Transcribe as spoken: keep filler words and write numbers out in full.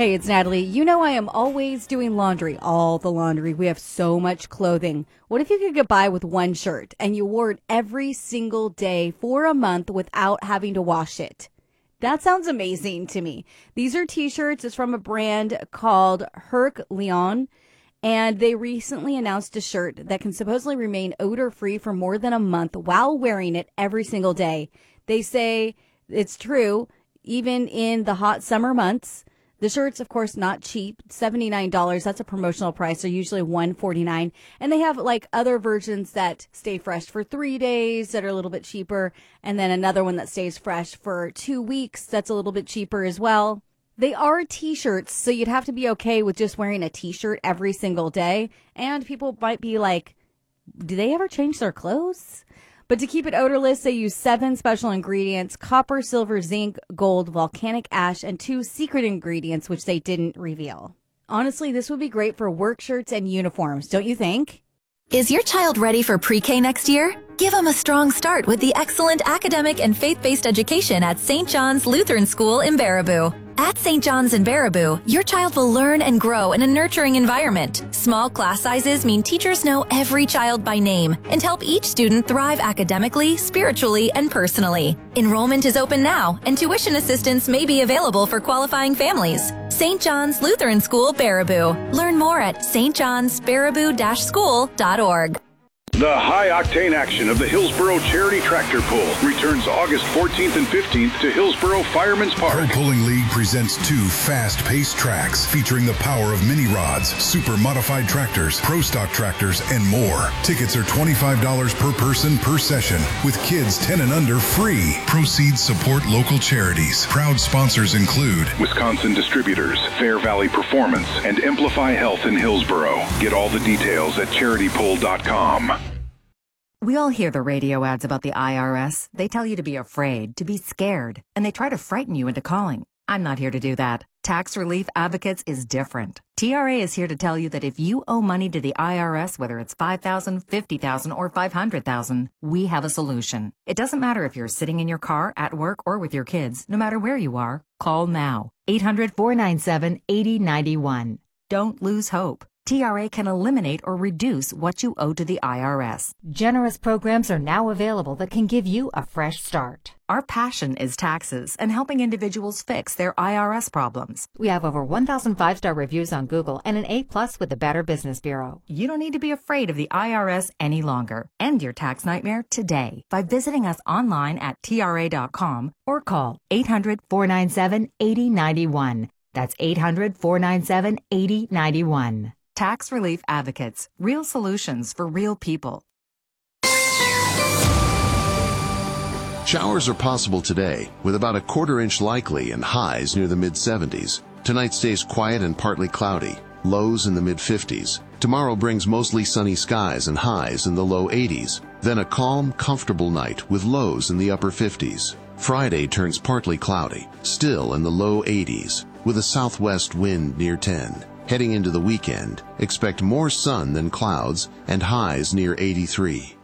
Hey, it's Natalie. You know I am always doing laundry, all the laundry. We have so much clothing. What if you could get by with one shirt and you wore it every single day for a month without having to wash it? That sounds amazing to me. These are t-shirts. It's from a brand called Herc Leon, and they recently announced a shirt that can supposedly remain odor-free for more than a month while wearing it every single day. They say it's true, even in the hot summer months. The shirt's, of course, not cheap, seventy-nine dollars. That's a promotional price. They're usually one hundred forty-nine dollars. And they have like other versions that stay fresh for three days that are a little bit cheaper. And then another one that stays fresh for two weeks. That's a little bit cheaper as well. They are t-shirts, so you'd have to be okay with just wearing a t-shirt every single day. And people might be like, do they ever change their clothes? But to keep it odorless, they use seven special ingredients: copper, silver, zinc, gold, volcanic ash, and two secret ingredients, which they didn't reveal. Honestly, this would be great for work shirts and uniforms, don't you think? Is your child ready for pre-K next year? Give them a strong start with the excellent academic and faith-based education at Saint John's Lutheran School in Baraboo. At Saint John's in Baraboo, your child will learn and grow in a nurturing environment. Small class sizes mean teachers know every child by name and help each student thrive academically, spiritually, and personally. Enrollment is open now, and tuition assistance may be available for qualifying families. Saint John's Lutheran School, Baraboo. Learn more at s t johns baraboo dash school dot org. The high-octane action of the Hillsboro Charity Tractor Pull returns August fourteenth and fifteenth to Hillsboro Fireman's Park. Pro Pulling League presents two fast-paced tracks featuring the power of mini rods, super modified tractors, pro stock tractors, and more. Tickets are twenty-five dollars per person per session, with kids ten and under free. Proceeds support local charities. Proud sponsors include Wisconsin Distributors, Fair Valley Performance, and Amplify Health in Hillsboro. Get all the details at charity pull dot com. We all hear the radio ads about the I R S. They tell you to be afraid, to be scared, and they try to frighten you into calling. I'm not here to do that. Tax Relief Advocates is different. T R A is here to tell you that if you owe money to the I R S, whether it's five thousand dollars, fifty thousand dollars, or five hundred thousand dollars, we have a solution. It doesn't matter if you're sitting in your car, at work, or with your kids. No matter where you are, call now. eight hundred, four nine seven, eight zero nine one. Don't lose hope. T R A can eliminate or reduce what you owe to the I R S. Generous programs are now available that can give you a fresh start. Our passion is taxes and helping individuals fix their I R S problems. We have over one thousand five-star reviews on Google and an A plus with the Better Business Bureau. You don't need to be afraid of the I R S any longer. End your tax nightmare today by visiting us online at T R A dot com or call eight hundred, four nine seven, eight zero nine one. That's eight hundred, four nine seven, eight zero nine one. Tax Relief Advocates. Real solutions for real people. Showers are possible today, with about a quarter inch likely and highs near the mid seventies. Tonight stays quiet and partly cloudy, lows in the mid fifties. Tomorrow brings mostly sunny skies and highs in the low eighties. Then a calm, comfortable night with lows in the upper fifties. Friday turns partly cloudy, still in the low eighties, with a southwest wind near ten. Heading into the weekend, expect more sun than clouds and highs near eighty-three.